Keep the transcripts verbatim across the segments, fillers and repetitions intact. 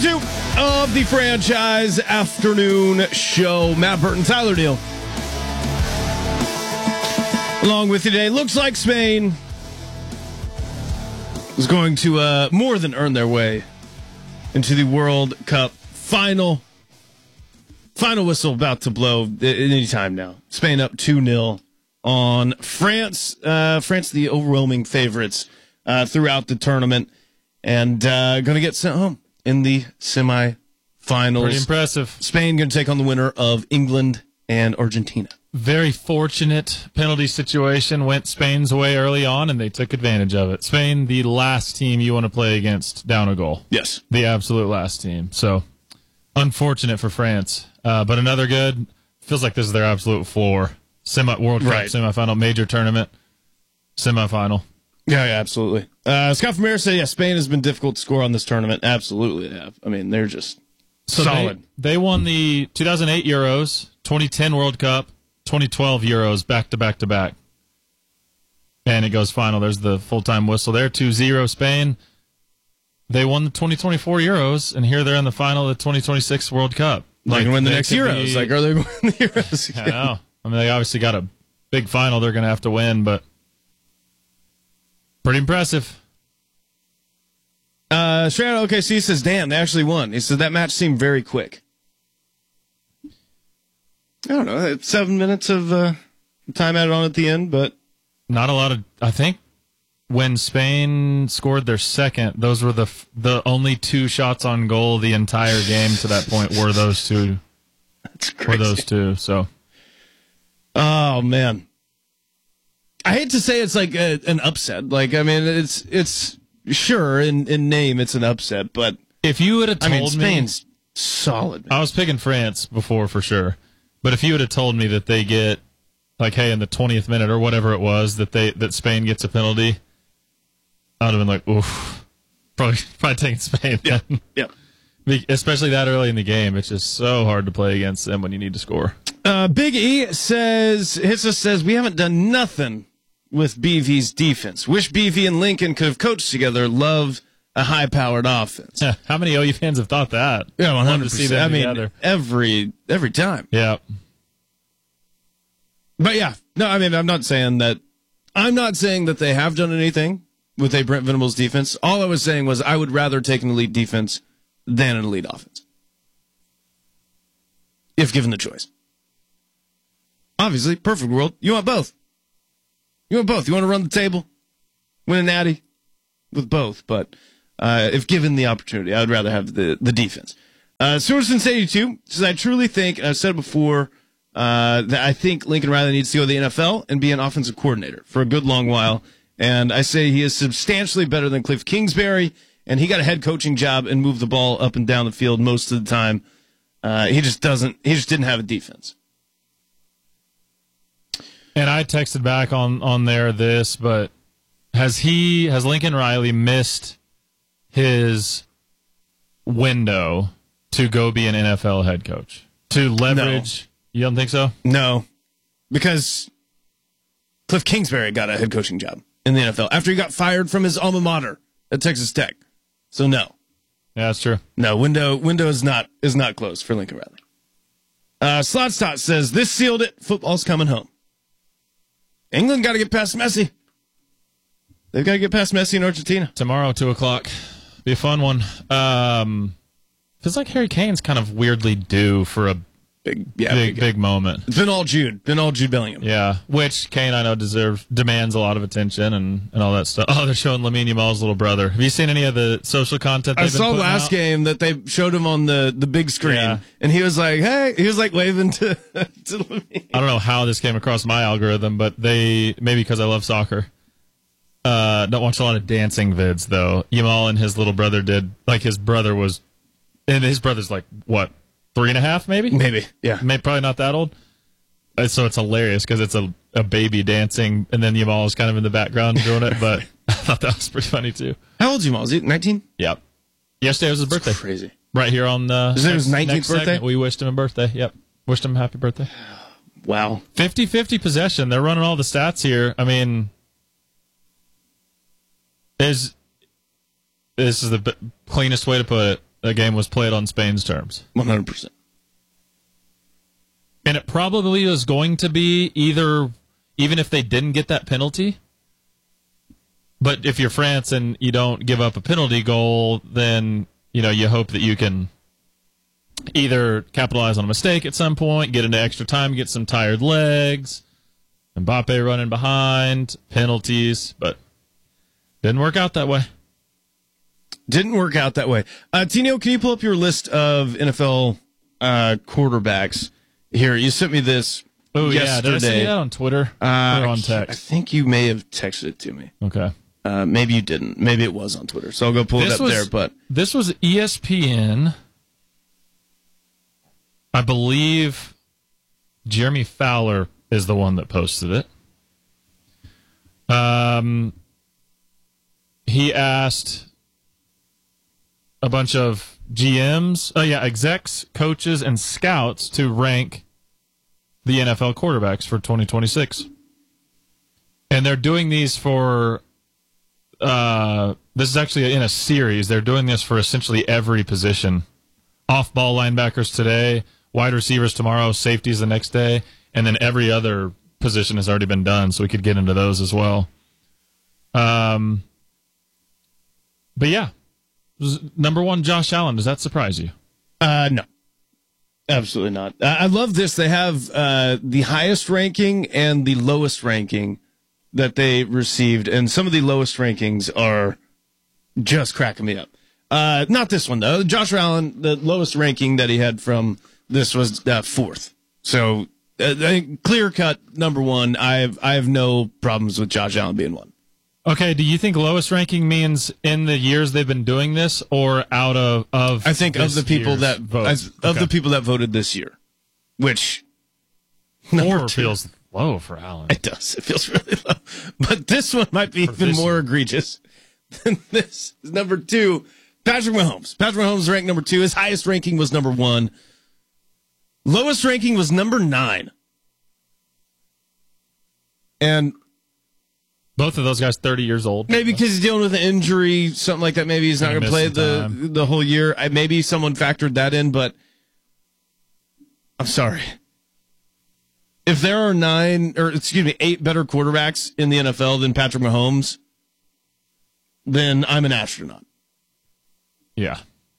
two of the Franchise Afternoon Show. Matt Burton, Tyler Neal, along with you today. Looks like Spain is going to uh, more than earn their way into the World Cup final. Final whistle about to blow at any time now. Spain up two nil on France. Uh, France, the overwhelming favorites uh, throughout the tournament, and uh, going to get sent home in the semifinals. Pretty impressive. Spain going to take on the winner of England and Argentina. Very fortunate penalty situation. Went Spain's way early on, and they took advantage of it. Spain, the last team you want to play against down a goal. Yes. The absolute last team. So, unfortunate for France. Uh, but another good, feels like this is their absolute floor. Semi World Cup right. semifinal, major tournament, semifinal. Yeah, yeah, absolutely. Uh, Scott Famera said, yeah, Spain has been difficult to score on this tournament. Absolutely they have. I mean, they're just so solid. They, they won the two thousand eight Euros, twenty ten World Cup, twenty twelve Euros, back to back to back. And it goes final. There's the full-time whistle there, two zero Spain. They won the twenty twenty-four Euros, and here they're in the final of the twenty twenty-six World Cup. Like, they can win the they next could Euros. be- Like, are they winning the Euros again? I know. I mean, they obviously got a big final they're going to have to win, but pretty impressive. Uh, straight out O K C says, damn, they actually won. He said that match seemed very quick. I don't know. Seven minutes of uh, time added on at the end, but Not a lot of, I think, when Spain scored their second, those were the the only two shots on goal the entire game to that point were those two. that's Were crazy. those two, so. Oh, man. I hate to say it's like a, an upset. Like, I mean, it's, it's sure, in, in name, it's an upset, but If you would have I told mean, me, Spain's solid. Man. I was picking France before for sure, but if you would have told me that they get, like, hey, in the twentieth minute or whatever it was, that they that Spain gets a penalty, I'd have been like, oof, probably probably taking Spain. Yeah. then. Yeah. Be- Especially that early in the game, it's just so hard to play against them when you need to score. Uh, Big E says, Hissa says, we haven't done nothing with B V's defense. Wish B V and Lincoln could have coached together. Love a high-powered offense. How many O U fans have thought that? Yeah, one Love hundred to see percent. them I mean, together. every every time. Yeah. But yeah, no, I mean, I'm not saying that. I'm not saying that they have done anything with a Brent Venables defense. All I was saying was I would rather take an elite defense than an elite offense, if given the choice. Obviously, perfect world, you want both. You want both. You want to run the table, win a natty with both. But uh, if given the opportunity, I would rather have the the defense. Uh, Sourson eighty-two says, I truly think, and I've said it before, uh, that I think Lincoln Riley needs to go to the N F L and be an offensive coordinator for a good long while. And I say he is substantially better than Cliff Kingsbury, and he got a head coaching job and moved the ball up and down the field most of the time. Uh, he just doesn't, he just didn't have a defense. And I texted back on, on there this, but has he, has Lincoln Riley missed his window to go be an N F L head coach? To leverage? You don't think so? No, because Cliff Kingsbury got a head coaching job in the N F L after he got fired from his alma mater at Texas Tech. So no, Yeah, that's true. no window window is not is not closed for Lincoln Riley. Uh, Slotstot says this sealed it. Football's coming home. England got to get past Messi. They've got to get past Messi in Argentina Tomorrow, two o'clock. Be a fun one. Um, feels like Harry Kane's kind of weirdly due for a Big, yeah, big, big, big moment. It's been all Jude, been all Jude Bellingham. Yeah, which Kane I know deserves demands a lot of attention and, and all that stuff. Oh, they're showing Lamine Yamal's little brother. Have you seen any of the social content? I they've been saw putting last out? game that they showed him on the, the big screen, Yeah. and he was like, "Hey," he was like waving to to Lamine. I don't know how this came across my algorithm, but they maybe because I love soccer. Uh, don't watch a lot of dancing vids though. Yamal and his little brother did like his brother was, and his brother's like what three and a half maybe Maybe, yeah. maybe probably not that old. Uh, So it's hilarious because it's a, a baby dancing, and then Yamal is kind of in the background doing it. But I thought that was pretty funny too. How old is Jamal? Is he nineteen? Yep. Yesterday was his birthday. Crazy. Right here on the Is it his next- nineteenth next birthday? segment, we wished him a birthday. Yep. Wished him a happy birthday. Wow. fifty-fifty possession. They're running all the stats here. I mean, is this is the b- cleanest way to put it. that game was played on Spain's terms. one hundred percent. And it probably was going to be either, even if they didn't get that penalty, but if you're France and you don't give up a penalty goal, then, you know, you hope that you can either capitalize on a mistake at some point, get into extra time, get some tired legs, Mbappe running behind, penalties, but didn't work out that way. Didn't work out that way. Uh, Tino, can you pull up your list of N F L uh, quarterbacks? Here, you sent me this Oh, yesterday. yeah. Did I see that on Twitter Uh, or on I text? think you may have texted it to me. Okay. Uh, maybe you didn't. Maybe it was on Twitter. So I'll go pull This it up was- there. But This was E S P N. I believe Jeremy Fowler is the one that posted it. Um, he asked a bunch of G Ms, oh yeah, execs, coaches, and scouts to rank the N F L quarterbacks for twenty twenty-six. And they're doing these for, uh, this is actually in a series. They're doing this for essentially every position. Off-ball linebackers today, wide receivers tomorrow, safeties the next day, and then every other position has already been done, so we could get into those as well. Um, but yeah, number one, Josh Allen. Does that surprise you? uh, no, absolutely not. Uh, I love this. They have uh, the highest ranking and the lowest ranking that they received, and some of the lowest rankings are just cracking me up. Uh, not this one though. Josh Allen, the lowest ranking that he had from this was uh, fourth. So uh, clear cut number one. I have I have no problems with Josh Allen being one. Okay, do you think lowest ranking means in the years they've been doing this, or out of of? I think of this the people year's that votes? of Okay. the people that voted this year, which number Four two, feels low for Allen. it does. It feels really low, but this one might be For even this more year. egregious than this. Is number two, Patrick Mahomes. Patrick Mahomes ranked number two. His highest ranking was number one. Lowest ranking was number nine. And Both of those guys, thirty years old. maybe because he's dealing with an injury, something like that. Maybe he's not Gonna going to miss play some the time. the whole year. I, maybe someone factored that in, but I'm sorry. If there are nine, or excuse me, eight better quarterbacks in the N F L than Patrick Mahomes, then I'm an astronaut. Yeah.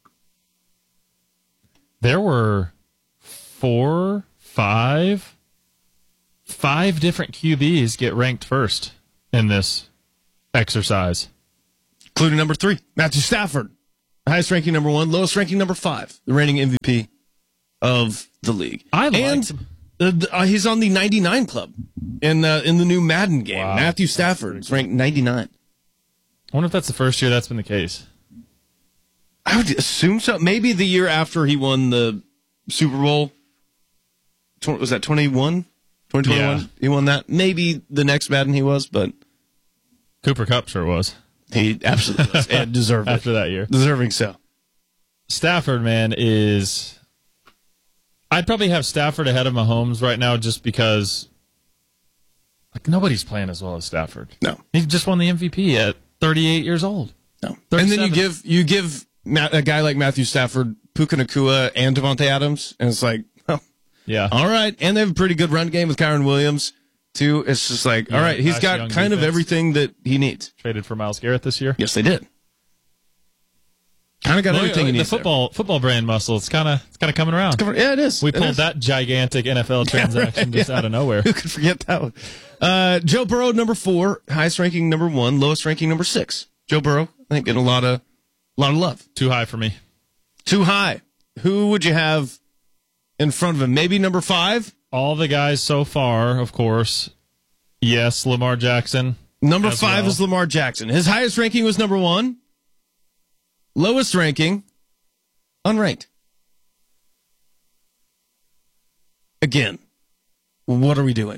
There were four, five, five different Q Bs get ranked first in this exercise. Including number three, Matthew Stafford. Highest ranking number one, lowest ranking number five, the reigning M V P of the league. I liked and him. uh, the- uh, he's on the ninety-nine club in uh, in the new Madden game. Wow. Matthew Stafford is ranked ninety-nine. I wonder if that's the first year that's been the case. I would assume so. Maybe the year after he won the Super Bowl. Tw- Was that twenty-one? twenty twenty-one? Yeah. He won that. Maybe the next Madden he was, but Cooper Kupp sure was he absolutely was. And deserved it. after that year. Deserving so. Stafford, man, is... I'd probably have Stafford ahead of Mahomes right now just because like nobody's playing as well as Stafford. No. He just won the M V P at thirty-eight years old. No. And then you thirty-seven. give you give Ma- a guy like Matthew Stafford, Puka Nacua, and Devontae Adams, and it's like, oh, Yeah. all right. And they have a pretty good run game with Kyron Williams, too. It's just like, all Yeah, right, he's nice got young kind of defense. everything that he needs. Traded for Myles Garrett this year. Yes, they did. Kind of got Look, everything he the needs. there. football football brain muscle. It's kind of it's kind of coming around. Yeah, it is. We It pulled is. that gigantic N F L transaction right, just yeah. out of nowhere. Who could forget that one? Uh, Joe Burrow, number four, highest ranking number one, lowest ranking number six. Joe Burrow, I think, getting a lot of, lot of love. Too high for me. Too high. Who would you have in front of him? Maybe number five. All the guys so far, of course. Yes, Lamar Jackson. Number as five well. is Lamar Jackson. His highest ranking was number one. Lowest ranking, unranked. Again, what are we doing?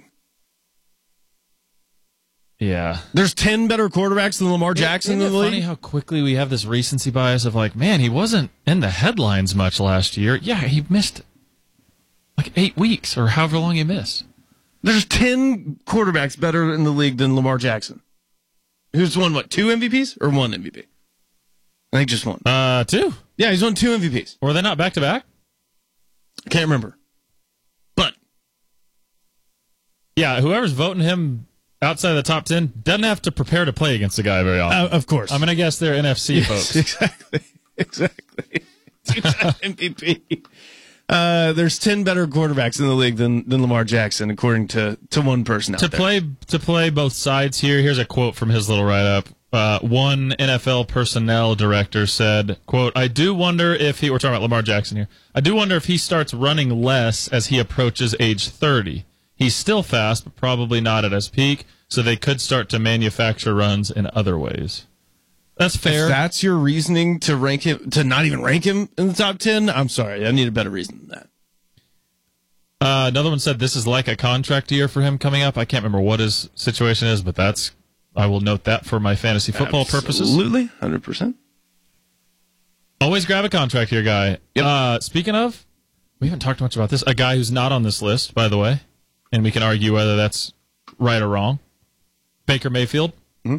Yeah. There's ten better quarterbacks than Lamar Jackson Isn't in it the funny league. how quickly we have this recency bias of like, man, he wasn't in the headlines much last year. Yeah, he missed like eight weeks or however long he missed. There's ten quarterbacks better in the league than Lamar Jackson. Who's won what? Two M V Ps or one M V P? I think just one. Uh, two. Yeah, he's won two M V Ps. Were they not back to back? I can't remember. But yeah, whoever's voting him outside of the top ten doesn't have to prepare to play against the guy very often. Uh, of course. I'm going to guess they're N F C yes, folks. Exactly. Exactly. Two-time M V P. Uh, there's ten better quarterbacks in the league than, than Lamar Jackson, according to, to one person out to there. play to play both sides here, here's a quote from his little write-up. Uh, one N F L personnel director said, quote, I do wonder if he, we're talking about Lamar Jackson here, I do wonder if he starts running less as he approaches age thirty. He's still fast, but probably not at his peak, so they could start to manufacture runs in other ways. That's fair. If that's your reasoning to rank him, to not even rank him in the top ten, I'm sorry. I need a better reason than that. Uh, another one said this is like a contract year for him coming up. I can't remember what his situation is, but that's, I will note that for my fantasy football Absolutely. purposes. Absolutely, one hundred percent. Always grab a contract here, guy. Yep. Uh, speaking of, we haven't talked much about this. A guy who's not on this list, by the way, and we can argue whether that's right or wrong. Baker Mayfield. Mm-hmm.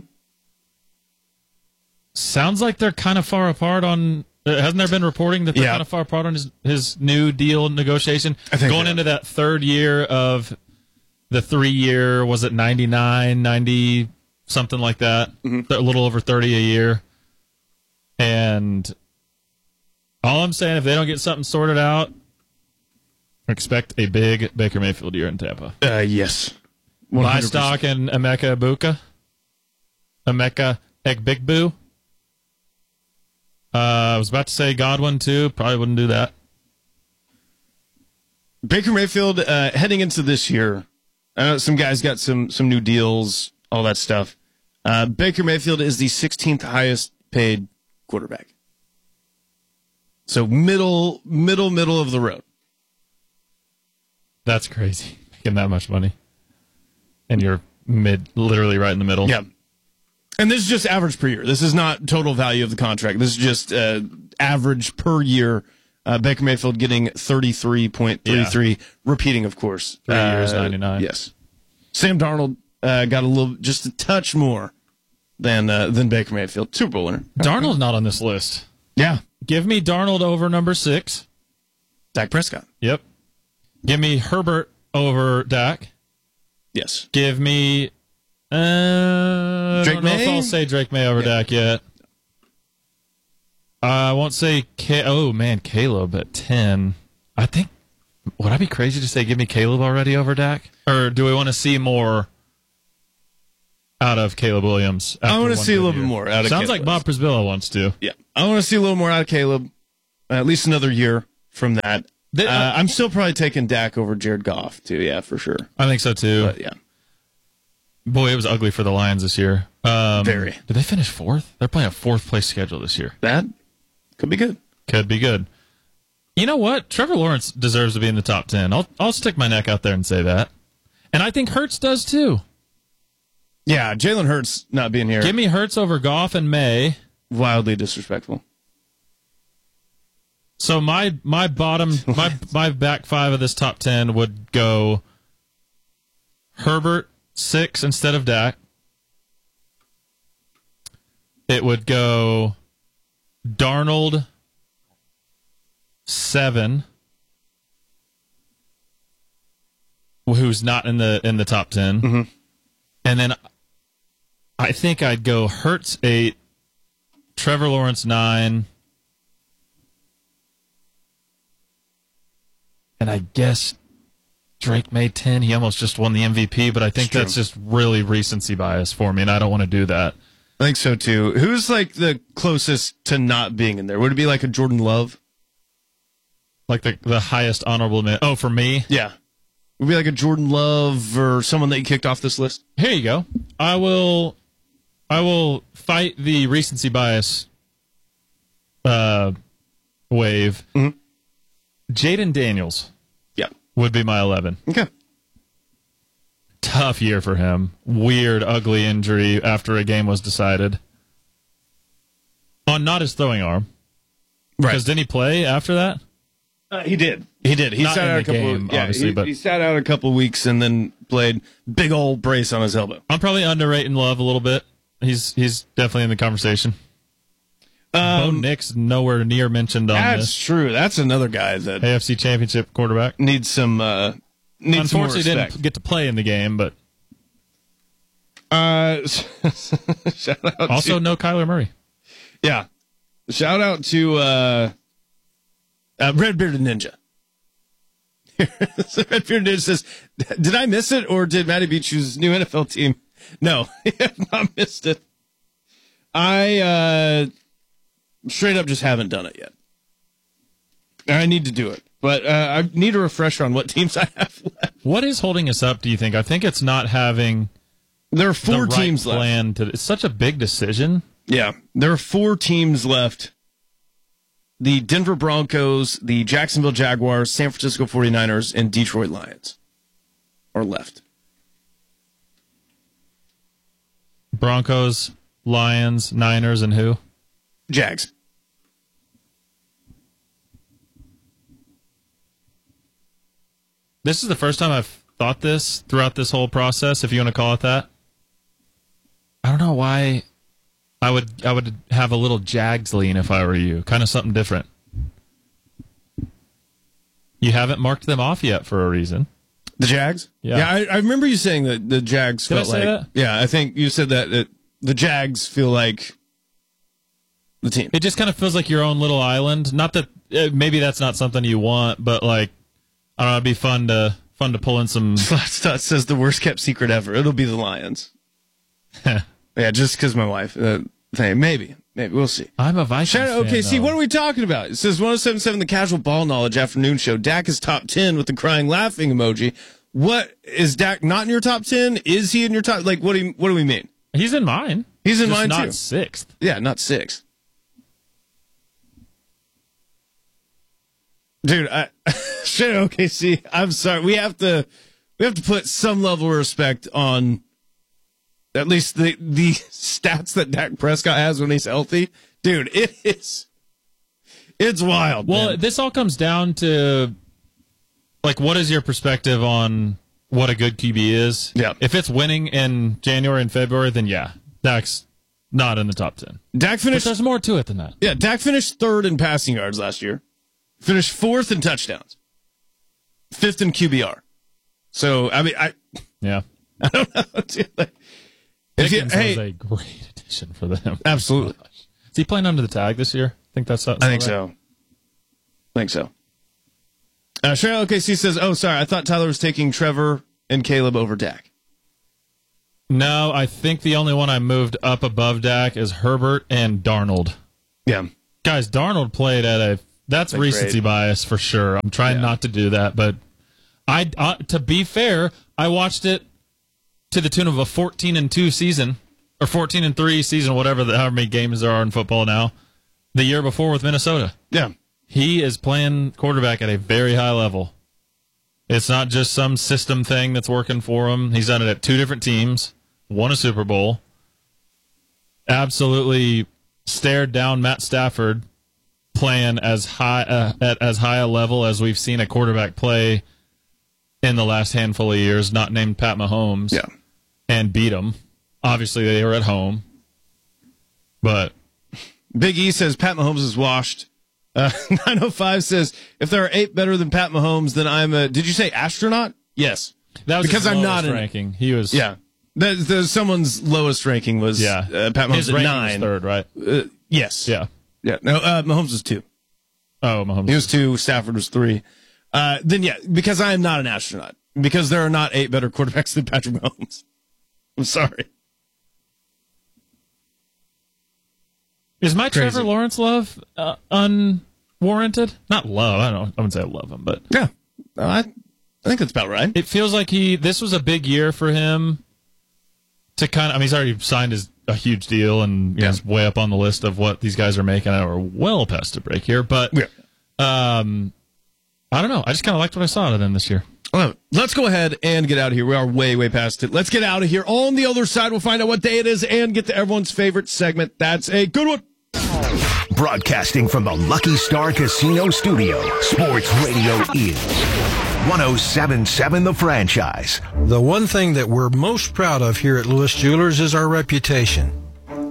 Sounds like they're kind of far apart on. Uh, hasn't there been reporting that they're Yeah. kind of far apart on his his new deal negotiation? I think going so. into that third year of the three year, was it ninety-nine, ninety, something like that? Mm-hmm. A little over thirty a year. And all I'm saying, if they don't get something sorted out, expect a big Baker Mayfield year in Tampa. Uh, yes. Buy one hundred percent. stock in Emeka Ibuka. Emeka Egbigbu. Uh, I was about to say Godwin, too. Probably wouldn't do that. Baker Mayfield, uh, heading into this year, I know some guys got some some new deals, all that stuff. Uh, Baker Mayfield is the sixteenth highest paid quarterback. So middle, middle, middle of the road. That's crazy. Making that much money. And you're mid, literally right in the middle. Yeah. And this is just average per year. This is not total value of the contract. This is just uh, average per year. Uh, Baker Mayfield getting thirty-three point three three, yeah. Repeating, of course. Three uh, years, ninety-nine. Yes. Sam Darnold uh, got a little, just a touch more than uh, than Baker Mayfield. Super Bowl winner. Darnold's not on this list. Yeah. Give me Darnold over number six. Dak Prescott. Yep. Give me Herbert over Dak. Yes. Give me... Uh, Drake I don't know May? if I'll say Drake May over Yeah. Dak yet. Uh, I won't say... Ca- oh, man, Caleb at ten. I think... Would I be crazy to say give me Caleb already over Dak? Or do we want to see more out of Caleb Williams? I want to one see a good little year? bit more out of Sounds Caleb. like Bob Prisbilla wants to. Yeah. I want to see a little more out of Caleb. Uh, at least another year from that. They- uh, I'm still probably taking Dak over Jared Goff, too. Yeah, for sure. I think so, too. But, yeah. Boy, it was ugly for the Lions this year. Um, Very. Did they finish fourth? They're playing a fourth-place schedule this year. That could be good. Could be good. You know what? Trevor Lawrence deserves to be in the top ten. I'll I'll stick my neck out there and say that. And I think Hurts does, too. Yeah, Jalen Hurts not being here. Give me Hurts over Goff and May. Wildly disrespectful. So my my bottom my my back five of this top ten would go Herbert six instead of Dak. It would go Darnold seven, who's not in the in the top ten, Mm-hmm. and then I think I'd go Hurts eight, Trevor Lawrence nine. And I guess Drake May ten. He almost just won the M V P, but I think It's true. that's just really recency bias for me, and I don't want to do that. I think so, too. Who's, like, the closest to not being in there? Would it be, like, a Jordan Love? Like the the highest honorable man. Oh, for me? Yeah. Would it be, like, a Jordan Love or someone that you kicked off this list? Here you go. I will I will fight the recency bias uh, wave. Mm-hmm. Jaden Daniels Yeah. would be my eleven. Okay. Tough year for him. Weird, ugly injury after a game was decided. On not his throwing arm. Right. Because didn't he play after that? Uh, he did. He did. He Not sat in out the a couple. game, yeah, obviously, he, but- he sat out a couple weeks and then played big old brace on his elbow. I'm probably underrating Love a little bit. He's he's definitely in the conversation. Bo Nix nowhere near mentioned on That's this. true. That's another guy that A F C Championship quarterback. needs some uh, needs some more Unfortunately, respect. didn't get to play in the game, but Uh, shout out also to, no Kyler Murray. yeah. Shout out to uh, uh, Red Bearded Ninja. So Red Bearded Ninja says, "Did I miss it, or did Matty B choose new N F L team?" No, I have not missed it. I uh, straight up just haven't done it yet. I need to do it, but uh, I need a refresher on what teams I have left. What is holding us up, do you think? I think it's not having There are four the right teams left. plan to. It's such a big decision. Yeah, there are four teams left. The Denver Broncos, the Jacksonville Jaguars, San Francisco forty-niners, and Detroit Lions are left. Broncos, Lions, Niners, and who? Jags. This is the first time I've thought this throughout this whole process, if you want to call it that. I don't know why I would I would have a little Jags lean if I were you. Kind of something different. You haven't marked them off yet for a reason. The Jags? Yeah. Yeah, I, I remember you saying that the Jags Did I felt say like... that? Yeah, I think you said that, that the Jags feel like the team. It just kind of feels like your own little island. Not that uh, maybe that's not something you want, but like I don't know, it'd be fun to fun to pull in some. Flatstut says the worst kept secret ever. It'll be the Lions. Yeah, just because my wife. Uh, thing. Maybe. Maybe. We'll see. I'm a Vikings Shout out, fan, okay, see, though. what are we talking about? It says ten seventy-seven The Casual Ball Knowledge Afternoon Show. Dak is top ten with the crying laughing emoji. What, is Dak not in your top ten? Is he in your top? Like, what do you, what do we mean? He's in mine. He's in Just mine, not too. sixth. Yeah, not six. Dude, I, shit, okay, see, I'm sorry. We have to, we have to put some level of respect on at least the, the stats that Dak Prescott has when he's healthy. Dude, it is, it's wild. Well, man. this all comes down to, like, what is your perspective on what a good Q B is? Yeah. If it's winning in January and February, then yeah, Dak's not in the top ten. Dak But finished, there's more to it than that. yeah, Dak finished third in passing yards last year. Finished fourth in touchdowns. Fifth in Q B R. So, I mean, I, Yeah. I don't know. Dude, like, if you, Pickens hey, was a great addition for them. absolutely. Is he playing under the tag this year? I think that's. I think so. I think so. Uh, Cheryl O K C says, oh, sorry, I thought Tyler was taking Trevor and Caleb over Dak. No, I think the only one I moved up above Dak is Herbert and Darnold. Yeah. Guys, Darnold played at a that's Like recency great. bias for sure. I'm trying Yeah. not to do that, but I uh, to be fair, I watched it to the tune of a fourteen and two season or fourteen and three season, whatever the however many games there are in football now. The year before with Minnesota. Yeah. He is playing quarterback at a very high level. It's not just some system thing that's working for him. He's done it at two different teams, won a Super Bowl, absolutely stared down Matt Stafford playing as high uh, at as high a level as we've seen a quarterback play in the last handful of years, not named Pat Mahomes, Yeah. and beat him. Obviously, they were at home, but Big E says Pat Mahomes is washed. Uh, nine oh five says, if there are eight better than Pat Mahomes, then I'm a, did you say astronaut? Yes. that was Because his I'm lowest not in it. ranking. He was Yeah. The, the, someone's lowest ranking was yeah. uh, Pat Mahomes His at ranking nine. was third, right? Uh, yes. Yeah. Yeah. No, uh, Mahomes was two. Oh, Mahomes. He was two. Stafford was three. Uh, then, yeah, because I am not an astronaut. Because there are not eight better quarterbacks than Patrick Mahomes. I'm sorry. Is my Crazy. Trevor Lawrence love uh, unwarranted? Not love. I don't. I wouldn't say I love him, but Yeah. No, I, I think that's about right. it feels like he. This was a big year for him to kind of. I mean, he's already signed his a huge deal, and you know, Yeah. he's way up on the list of what these guys are making. I know we're well past the break here, but Yeah. um, I don't know. I just kind of liked what I saw out of them this year. Well, let's go ahead and get out of here. We are way, way past it. Let's get out of here. On the other side, we'll find out what day it is and get to everyone's favorite segment. That's a good one. Broadcasting from the Lucky Star Casino Studio, Sports Radio is one oh seven point seven The Franchise. The one thing that we're most proud of here at Lewis Jewelers is our reputation.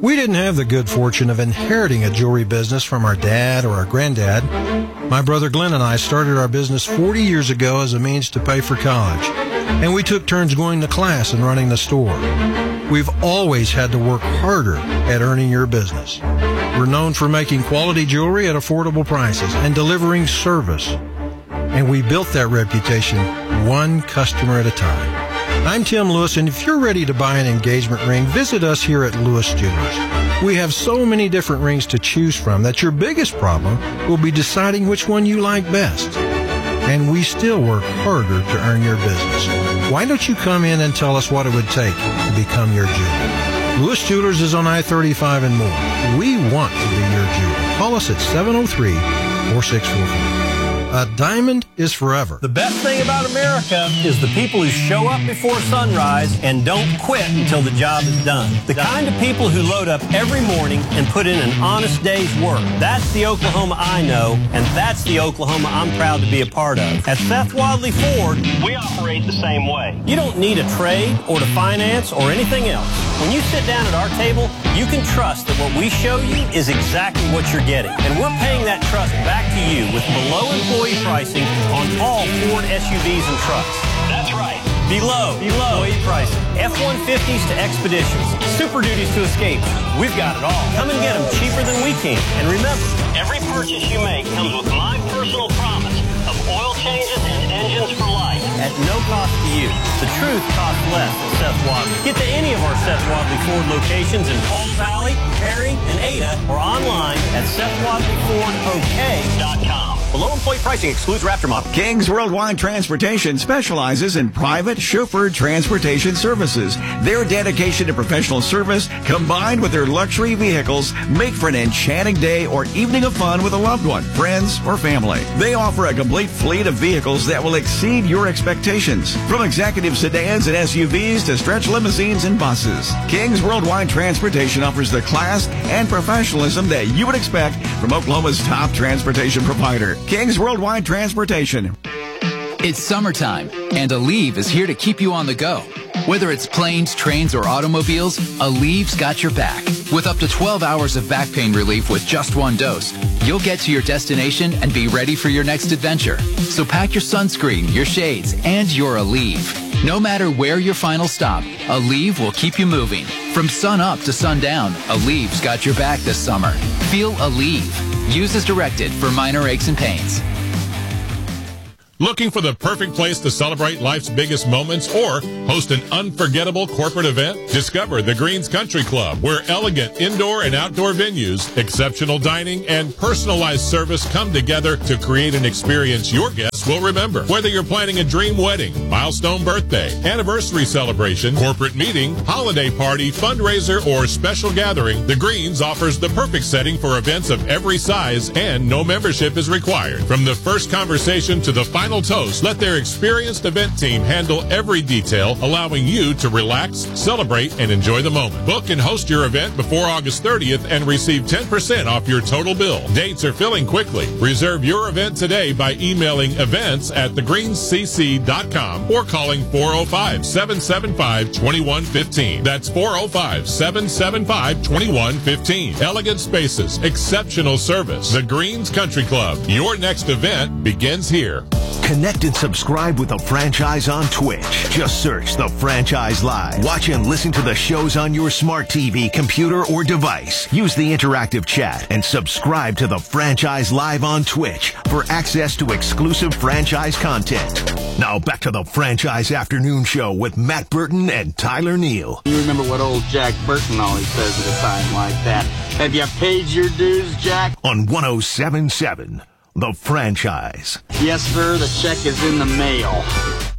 We didn't have the good fortune of inheriting a jewelry business from our dad or our granddad. My brother Glenn and I started our business forty years ago as a means to pay for college, and we took turns going to class and running the store. We've always had to work harder at earning your business. We're known for making quality jewelry at affordable prices and delivering service. And we built that reputation one customer at a time. I'm Tim Lewis, and if you're ready to buy an engagement ring, visit us here at Lewis Jewelers. We have so many different rings to choose from that your biggest problem will be deciding which one you like best. And we still work harder to earn your business. Why don't you come in and tell us what it would take to become your jeweler? Lewis Jewelers is on I thirty-five and more. We want to be your jeweler. Call us at seven oh three, four six four four. A diamond is forever. The best thing about America is the people who show up before sunrise and don't quit until the job is done. The kind of people who load up every morning and put in an honest day's work. That's the Oklahoma I know, and that's the Oklahoma I'm proud to be a part of. At Seth Wadley Ford, we operate the same way. You don't need a trade or to finance or anything else. When you sit down at our table, you can trust that what we show you is exactly what you're getting. And we're paying that trust back to you with below employee pricing on all Ford S U Vs and trucks. That's right. Below, below employee pricing. F one fifties to Expeditions. Super Duties to Escapes. We've got it all. Come and get them cheaper than we can. And remember, every purchase you make comes with my personal promise of oil changes and engines for life. At no cost to you. The truth costs less at Seth Wadley. Get to any of our Seth Wadley Ford locations in Paul Valley, Perry, and Ada, or online at Seth Wadley Ford O K dot com. Below employee pricing excludes Raptor model. Kings Worldwide Transportation specializes in private chauffeured transportation services. Their dedication to professional service, combined with their luxury vehicles, make for an enchanting day or evening of fun with a loved one, friends, or family. They offer a complete fleet of vehicles that will exceed your expectations. From executive sedans and S U Vs to stretch limousines and buses, Kings Worldwide Transportation offers the class and professionalism that you would expect from Oklahoma's top transportation provider. Kings Worldwide Transportation. It's summertime, and Aleve is here to keep you on the go. Whether it's planes, trains, or automobiles, Aleve's got your back. With up to twelve hours of back pain relief with just one dose, you'll get to your destination and be ready for your next adventure. So pack your sunscreen, your shades, and your Aleve. No matter where your final stop, Aleve will keep you moving. From sun up to sundown, Aleve's got your back this summer. Feel Aleve. Use as directed for minor aches and pains. Looking for the perfect place to celebrate life's biggest moments or host an unforgettable corporate event? Discover the Greens Country Club, where elegant indoor and outdoor venues, exceptional dining, and personalized service come together to create an experience your guests will remember. Whether you're planning a dream wedding, milestone birthday, anniversary celebration, corporate meeting, holiday party, fundraiser, or special gathering, the Greens offers the perfect setting for events of every size, and no membership is required. From the first conversation to the final toast, let their experienced event team handle every detail, allowing you to relax, celebrate, and enjoy the moment. Book and host your event before August thirtieth and receive ten percent off your total bill. Dates are filling quickly. Reserve your event today by emailing events at the greens c c dot com or calling four oh five, seven seven five, two one one five. That's four oh five, seven seven five, two one one five. Elegant spaces, exceptional service. The Greens Country Club. Your next event begins here. Connect and subscribe with the franchise on Twitch. Just search The Franchise Live. Watch and listen to the shows on your smart T V, computer, or device. Use the interactive chat and subscribe to The Franchise Live on Twitch for access to exclusive franchise content. Now back to the Franchise Afternoon Show with Matt Burton and Tyler Neal. You remember what old Jack Burton always says at a time like that. Have you paid your dues, Jack? On one oh seven point seven. The Franchise. Yes, sir. The check is in the mail.